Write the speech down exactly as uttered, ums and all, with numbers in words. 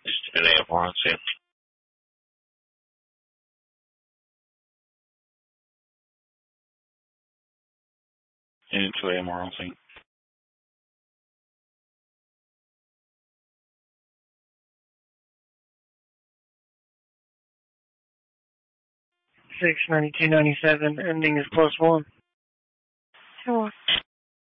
An A M R on scene. Unit two A M R on scene. six ninety-two ninety-seven, ending is plus one. Two one.